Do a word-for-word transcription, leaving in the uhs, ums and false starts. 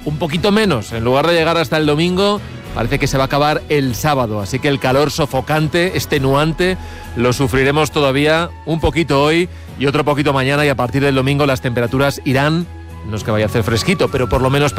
un poquito menos. En lugar de llegar hasta el domingo, parece que se va a acabar el sábado. Así que el calor sofocante, extenuante, lo sufriremos todavía un poquito hoy y otro poquito mañana. Y a partir del domingo las temperaturas irán, no es que vaya a hacer fresquito, pero por lo menos